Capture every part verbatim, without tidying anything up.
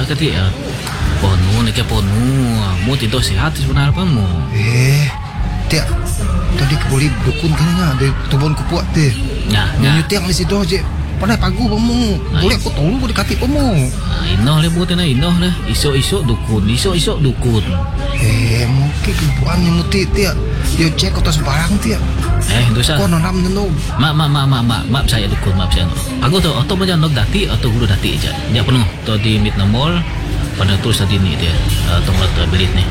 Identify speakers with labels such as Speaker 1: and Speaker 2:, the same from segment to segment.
Speaker 1: kati ah. Ponu ni ke ponu. Mu tidur sihat sebenarnya apa mu?
Speaker 2: Eh, tiap tadi ke boleh dukun kan nya de tubon kupuat teh.
Speaker 1: Nah,
Speaker 2: Nyu tiang di situ je. Pandai pagu pamu. Boleh aku tolong aku dekati pamu.
Speaker 1: Inoh le buat na inoh le. Isok-isok dukun, isok-isok dukun.
Speaker 2: Eh, mungkin kebuan yang muti tiap. Yo cek kota sembarang tiap.
Speaker 1: Eh, dosa.
Speaker 2: Kau nanam nenu.
Speaker 1: Mak, mak, mak, mak, mak, mak saya dukun, mak saya. Aku tu, atau macam nok dati atau guru dati aja. Dia penuh. Tu di mid mall. Pada terus tadi ni dia. Atau mata berit ni.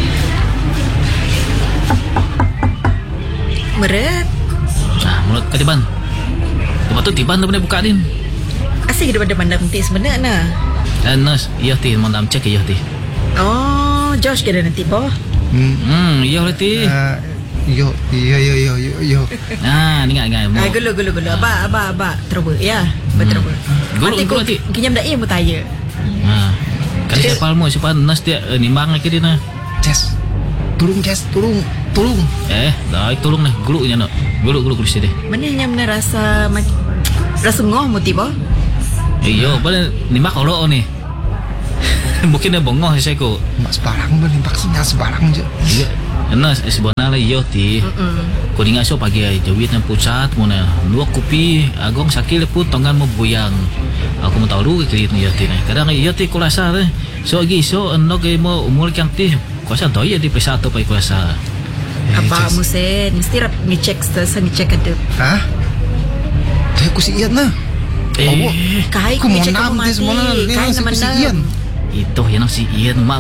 Speaker 3: Meret.
Speaker 1: Nah, mulut ketiban. Lepas tu tiban tu boleh buka din.
Speaker 3: Asyik kita pada mandam nanti sebenarnya.
Speaker 1: Eh, nurse, iya ti, mau nam cek iya ti.
Speaker 3: Oh, Josh kira nanti boh.
Speaker 2: Hmm.
Speaker 1: Hmm, iya le ti.
Speaker 2: Uh, yo, yo, yo, yo, yo, yo.
Speaker 1: Nah, ni ngai
Speaker 3: Ah, gulu gulu gulu. Aba aba aba terus ya. Betul betul.
Speaker 1: Gulu
Speaker 3: Nanti
Speaker 1: gulu
Speaker 3: ku
Speaker 1: ti.
Speaker 3: kinyam dah mu tanya.
Speaker 1: Nah, kasi siapa mu siapa nurse dia nimbang lagi dia na.
Speaker 2: Jess, tolong Jess, tolong, tolong.
Speaker 1: Eh, dah tolong nih, gulu nya no. Gulu gulu kursi deh.
Speaker 3: Mana yang mana rasa rasa ngoh mu tiba?
Speaker 1: Iyo, boleh nimbak kalau ni. Mungkin dia bongong saya ko.
Speaker 2: Mak sebarang boleh vaksinnya sebarang je.
Speaker 1: Iya. Nurse sebenarnya iyo ti. Kau dengar so pagi ay jawit ng pusat mo na dua kopi agong sakit pun tonggan mo buyang. Aku mau tahu dulu kilit ni ti na. Kadang iyo ti kulasa eh. So agi so ano kay mo umur kang ti. Kuasa to iya di pesato pa kulasa.
Speaker 3: Aba mu sen mesti rap ngecek sa ngecek ada.
Speaker 2: Hah? Teh aku si Ian lah.
Speaker 1: Eh,
Speaker 3: Kai
Speaker 2: Aku
Speaker 3: ku
Speaker 2: mau
Speaker 3: ngecek
Speaker 2: nam
Speaker 3: kamu
Speaker 2: teh semua
Speaker 3: mati.
Speaker 2: ni
Speaker 3: Kai
Speaker 2: si
Speaker 3: nama
Speaker 2: Ian.
Speaker 3: nam.
Speaker 1: itu yang si Ian mak